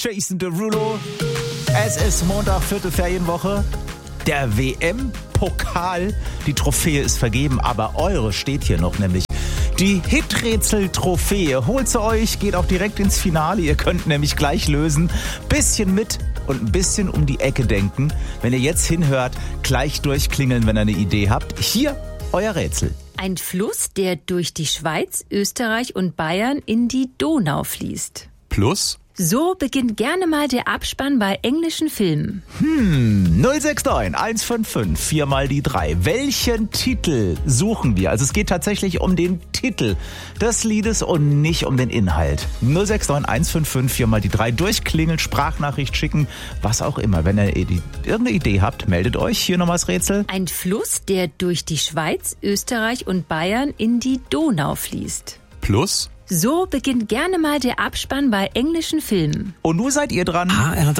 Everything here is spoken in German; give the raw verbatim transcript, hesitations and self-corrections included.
Jason Derulo. Es ist Montag, vierte Ferienwoche. Der W M-Pokal. Die Trophäe ist vergeben, aber eure steht hier noch, nämlich die Hiträtsel-Trophäe. Holt sie euch, geht auch direkt ins Finale. Ihr könnt nämlich gleich lösen. Bisschen mit und ein bisschen um die Ecke denken. Wenn ihr jetzt hinhört, gleich durchklingeln, wenn ihr eine Idee habt. Hier euer Rätsel. Ein Fluss, der durch die Schweiz, Österreich und Bayern in die Donau fließt. Plus? So beginnt gerne mal der Abspann bei englischen Filmen. Hm, null sechs neun eins fünf fünf vier mal die drei. Welchen Titel suchen wir? Also es geht tatsächlich um den Titel des Liedes und nicht um den Inhalt. null sechs neun eins fünf fünf vier mal die drei. Durchklingeln, Sprachnachricht schicken, was auch immer. Wenn ihr irgendeine Idee habt, meldet euch. Hier nochmal das Rätsel. Ein Fluss, der durch die Schweiz, Österreich und Bayern in die Donau fließt. Plus? So beginnt gerne mal der Abspann bei englischen Filmen. Und nun seid ihr dran. H R